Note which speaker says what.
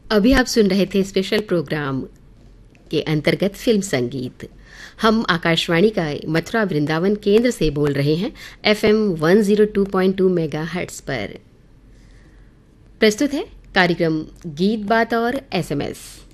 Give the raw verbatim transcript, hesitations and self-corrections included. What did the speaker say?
Speaker 1: अभी आप सुन रहे थे स्पेशल प्रोग्राम के अंतर्गत फिल्म संगीत। हम आकाशवाणी का मथुरा वृंदावन केंद्र से बोल रहे हैं FM one zero two point two megahertz पर। प्रस्तुत है कार्यक्रम गीत बात और एसएमएस।